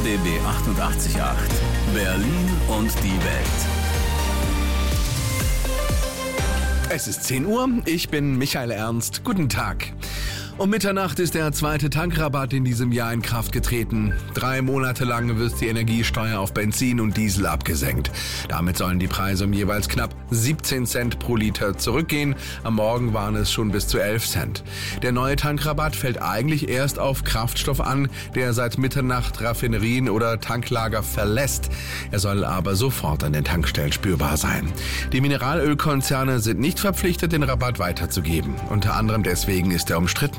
RBB 88.8 Berlin und die Welt. Es ist 10 Uhr, ich bin Michael Ernst. Guten Tag. Um Mitternacht ist der zweite Tankrabatt in diesem Jahr in Kraft getreten. 3 Monate lang wird die Energiesteuer auf Benzin und Diesel abgesenkt. Damit sollen die Preise um jeweils knapp 17 Cent pro Liter zurückgehen. Am Morgen waren es schon bis zu 11 Cent. Der neue Tankrabatt fällt eigentlich erst auf Kraftstoff an, der seit Mitternacht Raffinerien oder Tanklager verlässt. Er soll aber sofort an den Tankstellen spürbar sein. Die Mineralölkonzerne sind nicht verpflichtet, den Rabatt weiterzugeben. Unter anderem deswegen ist er umstritten.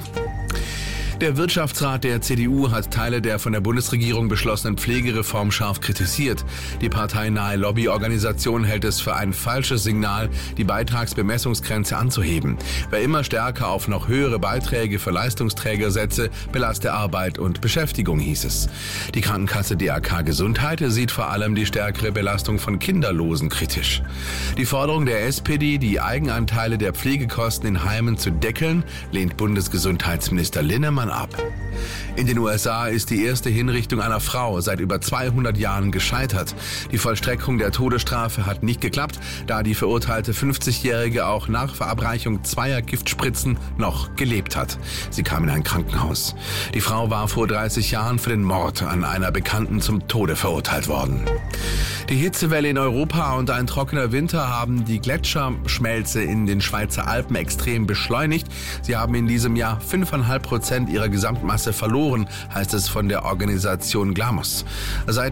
Der Wirtschaftsrat der CDU hat Teile der von der Bundesregierung beschlossenen Pflegereform scharf kritisiert. Die parteinahe Lobbyorganisation hält es für ein falsches Signal, die Beitragsbemessungsgrenze anzuheben. Wer immer stärker auf noch höhere Beiträge für Leistungsträger setze, belaste Arbeit und Beschäftigung, hieß es. Die Krankenkasse DAK Gesundheit sieht vor allem die stärkere Belastung von Kinderlosen kritisch. Die Forderung der SPD, die Eigenanteile der Pflegekosten in Heimen zu deckeln, lehnt Bundesgesundheitsminister Linnemann ab. In den USA ist die erste Hinrichtung einer Frau seit über 200 Jahren gescheitert. Die Vollstreckung der Todesstrafe hat nicht geklappt, da die verurteilte 50-Jährige auch nach Verabreichung 2 Giftspritzen noch gelebt hat. Sie kam in ein Krankenhaus. Die Frau war vor 30 Jahren für den Mord an einer Bekannten zum Tode verurteilt worden. Die Hitzewelle in Europa und ein trockener Winter haben die Gletscherschmelze in den Schweizer Alpen extrem beschleunigt. Sie haben in diesem Jahr 5,5% ihrer Gesamtmasse verloren, heißt es von der Organisation Glamos. Seit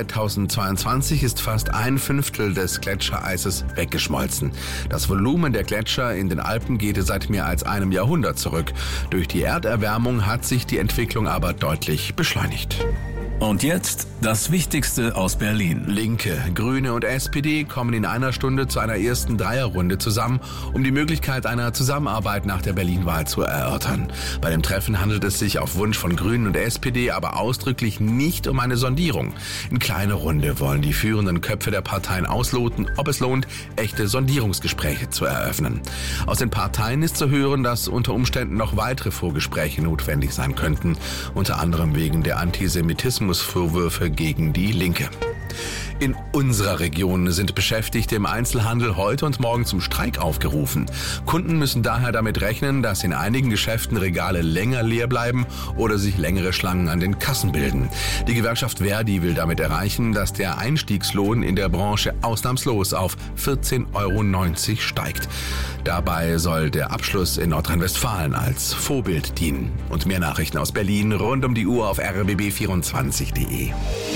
2022 ist fast 1/5 des Gletschereises weggeschmolzen. Das Volumen der Gletscher in den Alpen geht seit mehr als einem Jahrhundert zurück. Durch die Erderwärmung hat sich die Entwicklung aber deutlich beschleunigt. Und jetzt das Wichtigste aus Berlin. Linke, Grüne und SPD kommen in einer Stunde zu einer ersten Dreierrunde zusammen, um die Möglichkeit einer Zusammenarbeit nach der Berlin-Wahl zu erörtern. Bei dem Treffen handelt es sich auf Wunsch von Grünen und SPD aber ausdrücklich nicht um eine Sondierung. In kleiner Runde wollen die führenden Köpfe der Parteien ausloten, ob es lohnt, echte Sondierungsgespräche zu eröffnen. Aus den Parteien ist zu hören, dass unter Umständen noch weitere Vorgespräche notwendig sein könnten, unter anderem wegen der Antisemitismusvorwürfe gegen die Linke. In unserer Region sind Beschäftigte im Einzelhandel heute und morgen zum Streik aufgerufen. Kunden müssen daher damit rechnen, dass in einigen Geschäften Regale länger leer bleiben oder sich längere Schlangen an den Kassen bilden. Die Gewerkschaft Verdi will damit erreichen, dass der Einstiegslohn in der Branche ausnahmslos auf 14,90 € steigt. Dabei soll der Abschluss in Nordrhein-Westfalen als Vorbild dienen. Und mehr Nachrichten aus Berlin rund um die Uhr auf rbb24.de.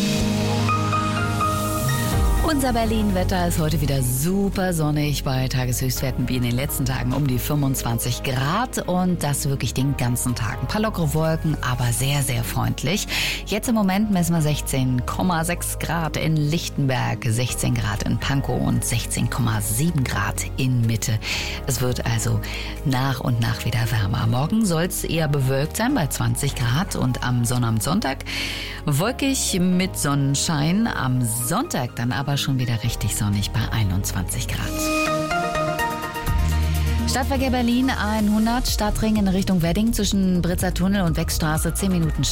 Unser Berlin-Wetter ist heute wieder super sonnig bei Tageshöchstwerten wie in den letzten Tagen um die 25 Grad und das wirklich den ganzen Tag. Ein paar lockere Wolken, aber sehr, sehr freundlich. Jetzt im Moment messen wir 16,6 Grad in Lichtenberg, 16 Grad in Pankow und 16,7 Grad in Mitte. Es wird also nach und nach wieder wärmer. Morgen soll es eher bewölkt sein bei 20 Grad und am Sonnabend Sonntag wolkig mit Sonnenschein. Am Sonntag dann aber schon wieder richtig sonnig bei 21 Grad. Stadtverkehr Berlin 100, Stadtring in Richtung Wedding zwischen Britzer Tunnel und Wechstraße 10 Minuten